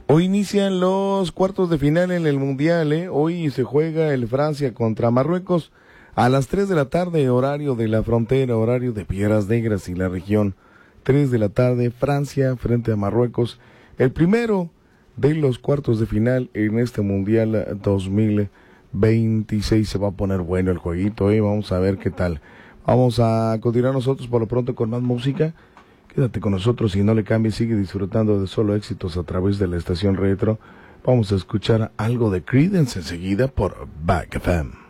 Hoy inician los cuartos de final en el Mundial, Hoy se juega el Francia contra Marruecos a las 3 de la tarde, horario de la frontera, horario de Piedras Negras y la región. 3 de la tarde, Francia frente a Marruecos. El primero de los cuartos de final en este Mundial 2026. Se va a poner bueno el jueguito, Vamos a ver qué tal. Vamos a continuar nosotros por lo pronto con más música. Quédate con nosotros y no le cambies, sigue disfrutando de solo éxitos a través de la estación retro. Vamos a escuchar algo de Creedence enseguida por Back FM.